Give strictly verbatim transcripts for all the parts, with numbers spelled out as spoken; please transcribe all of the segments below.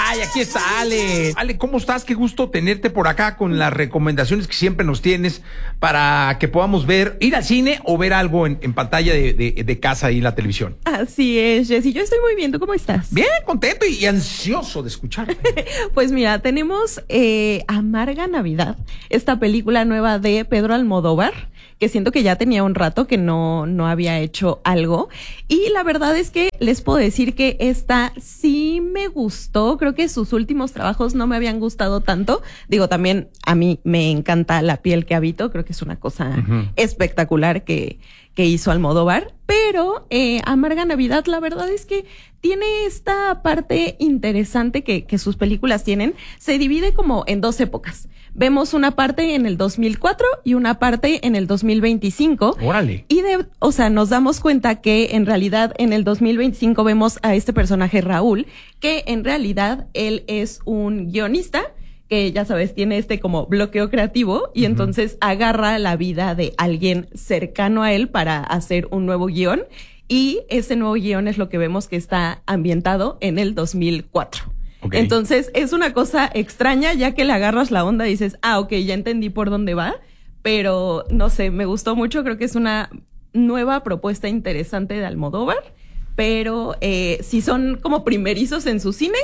Ay, aquí está Ale. Ale, ¿cómo estás? Qué gusto tenerte por acá con las recomendaciones que siempre nos tienes para que podamos ver, ir al cine o ver algo en, en pantalla de, de, de casa y la televisión. Así es, Jessy. Yo estoy muy bien. ¿Tú cómo estás? Bien, contento y, y ansioso de escucharte. Pues mira, tenemos eh, Amarga Navidad, esta película nueva de Pedro Almodóvar, que siento que ya tenía un rato que no, no había hecho algo. Y la verdad es que les puedo decir que esta sí me gustó. Creo que sus últimos trabajos no me habían gustado tanto. Digo, también a mí me encanta La piel que habito. Creo que es una cosa uh-huh. espectacular que, que hizo Almodóvar. Pero eh, Amarga Navidad, la verdad es que tiene esta parte interesante que, que sus películas tienen. Se divide como en dos épocas. Vemos una parte en el dos mil cuatro y una parte en el dos mil veinticinco. ¡Órale! Y de, o sea, nos damos cuenta que en realidad en el dos mil veinticinco vemos a este personaje Raúl, que en realidad él es un guionista que, ya sabes, tiene este como bloqueo creativo y uh-huh. entonces agarra la vida de alguien cercano a él para hacer un nuevo guión. Y ese nuevo guión es lo que vemos que está ambientado en el dos mil cuatro. Okay. Entonces es una cosa extraña, ya que le agarras la onda y dices, ah, ok, ya entendí por dónde va, pero no sé, me gustó mucho, creo que es una nueva propuesta interesante de Almodóvar, pero eh, si son como primerizos en su cine,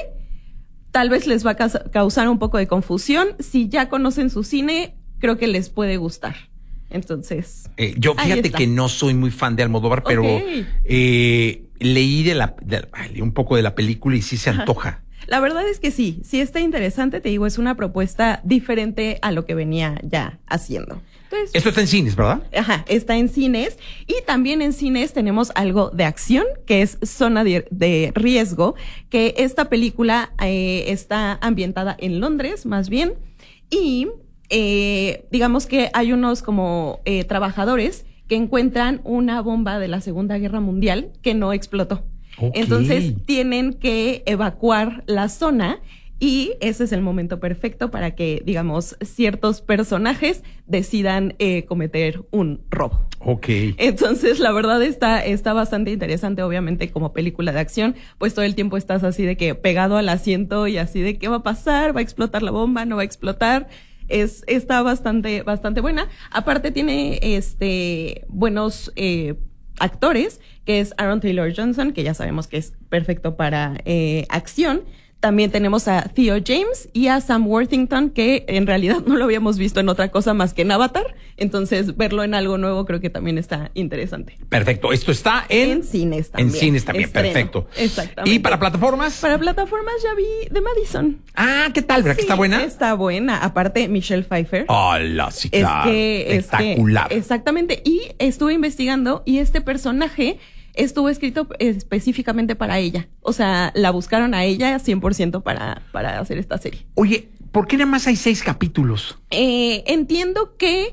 tal vez les va a ca- causar un poco de confusión. Si ya conocen su cine, creo que les puede gustar. Entonces, eh, yo fíjate que no soy muy fan de Almodóvar, pero okay. eh, leí de la, de, leí un poco de la película y sí se antoja. Ajá. La verdad es que sí, sí está interesante, te digo, es una propuesta diferente a lo que venía ya haciendo. Entonces, esto está en cines, ¿verdad? Ajá, está en cines. Y también en cines tenemos algo de acción, que es Zona de, de Riesgo, que esta película eh, está ambientada en Londres, más bien, y eh, digamos que hay unos como eh, trabajadores que encuentran una bomba de la Segunda Guerra Mundial que no explotó. Okay. Entonces tienen que evacuar la zona y ese es el momento perfecto para que, digamos, ciertos personajes decidan eh, cometer un robo. Ok. Entonces, la verdad está, está bastante interesante, obviamente, como película de acción, pues todo el tiempo estás así de que pegado al asiento y así de qué va a pasar, va a explotar la bomba, no va a explotar. Es, está bastante, bastante buena. Aparte tiene, este, buenos, eh, actores, que es Aaron Taylor Johnson, que ya sabemos que es perfecto para eh, acción. También tenemos a Theo James y a Sam Worthington, que en realidad no lo habíamos visto en otra cosa más que en Avatar. Entonces, verlo en algo nuevo creo que también está interesante. Perfecto. Esto está en... En cines también. En cines también, Estreno. Perfecto. Exactamente. ¿Y para plataformas? Para plataformas ya vi The Madison. Ah, ¿qué tal? ¿Verdad sí, que está buena? Está buena. Aparte, Michelle Pfeiffer. Hola, sí, claro. Es que... Espectacular. Es que, exactamente. Y estuve investigando y este personaje estuvo escrito específicamente para ella. O sea, la buscaron a ella cien por ciento para, para hacer esta serie. Oye, ¿por qué nada más hay seis capítulos? Eh, entiendo que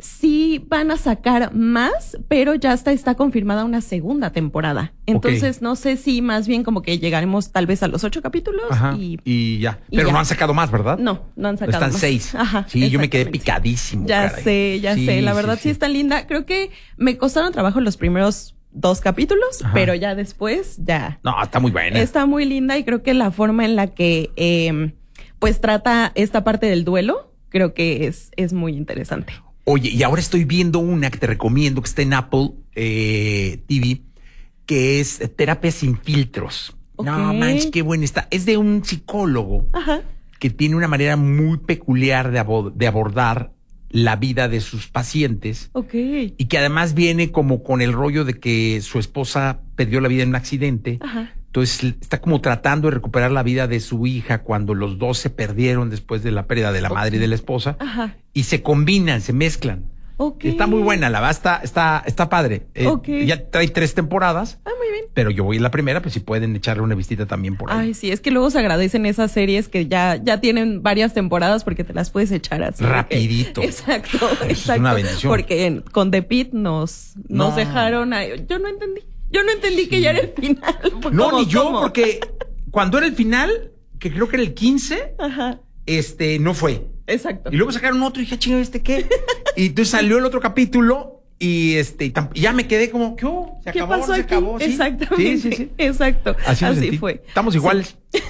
sí van a sacar más, pero ya está, está confirmada una segunda temporada. Entonces, okay. no sé si más bien como que llegaremos tal vez a los ocho capítulos. Ajá, y, y ya. Pero ya. No han sacado más, ¿verdad? No, no han sacado Están más. Están seis. Ajá. Sí, yo me quedé picadísimo. Ya caray. sé, ya sí, sé. La verdad sí, sí, sí está linda. Creo que me costaron trabajo los primeros dos capítulos, ajá. pero ya después, ya. No, está muy buena. Está muy linda y creo que la forma en la que, eh, pues trata esta parte del duelo, creo que es, es muy interesante. Oye, y ahora estoy viendo una que te recomiendo que está en Apple eh, T V, que es Terapia sin filtros. Okay. No manches, qué buena está. Es de un psicólogo ajá. que tiene una manera muy peculiar de, abord- de abordar la vida de sus pacientes. Okay. Y que además viene como con el rollo de que su esposa perdió la vida en un accidente. Ajá. Entonces está como tratando de recuperar la vida de su hija cuando los dos se perdieron después de la pérdida de la okay. madre y de la esposa. Ajá. Y se combinan, se mezclan. Okay. Está muy buena, la verdad está, está, está padre. Eh, okay. Ya trae tres temporadas. Ah, muy bien. Pero yo voy en la primera, pues si pueden echarle una visita también por ahí. Ay, sí, es que luego se agradecen esas series que ya, ya tienen varias temporadas porque te las puedes echar así. Rapidito. Que, exacto, Eso exacto. Es una bendición. Porque en, con The Pitt nos, nos no. dejaron a, yo no entendí. Yo no entendí sí. que ya era el final. No, ni yo, ¿cómo? Porque cuando era el final, que creo que era el quince, ajá. este, no fue. Exacto. Y luego sacaron otro y dije, chinga, ¿este qué? Y entonces salió el otro capítulo y este, y tamp- ya me quedé como, ¿qué hubo? Se ¿Qué acabó, pasó se aquí? acabó. ¿Sí? Exactamente. Sí, sí, sí. Exacto. Así, Así fue. Estamos iguales. Sí.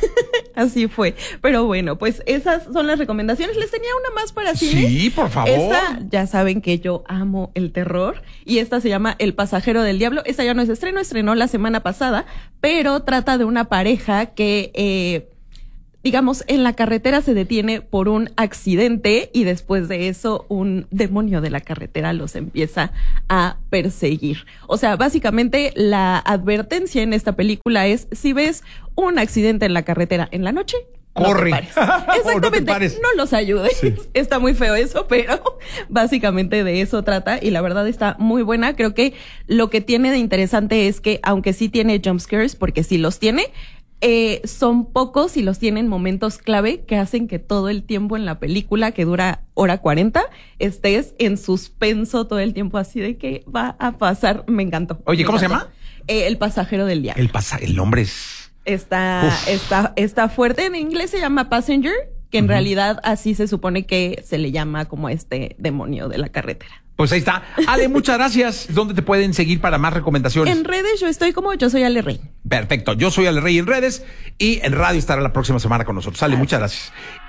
Así fue. Pero bueno, pues esas son las recomendaciones. Les tenía una más para cines. Sí, por favor. Esta, ya saben que yo amo el terror. Y esta se llama El pasajero del diablo. Esta ya no es estreno, estrenó la semana pasada. Pero trata de una pareja que, eh, digamos, en la carretera se detiene por un accidente. Y después de eso, un demonio de la carretera los empieza a perseguir. O sea, básicamente la advertencia en esta película es: si ves un accidente en la carretera en la noche, corre. No te pares. Exactamente, no, te pares. No los ayudes. Sí. Está muy feo eso, pero básicamente de eso trata y la verdad está muy buena. Creo que lo que tiene de interesante es que, aunque sí tiene jump scares, porque sí los tiene, eh, son pocos y los tienen momentos clave que hacen que todo el tiempo en la película, que dura hora cuarenta, estés en suspenso todo el tiempo, así de que va a pasar. Me encantó. Oye, me ¿cómo encantó. se llama? Eh, El pasajero del diablo. El pasa, el nombre es... Está, está, está fuerte. En inglés se llama Passenger, que en uh-huh. realidad así se supone que se le llama como este demonio de la carretera. Pues ahí está. Ale, muchas gracias. ¿Dónde te pueden seguir para más recomendaciones? En redes yo estoy como Yo Soy Ale Rey. Perfecto. Yo soy Ale Rey en redes y en radio estará la próxima semana con nosotros. Ale, muchas gracias.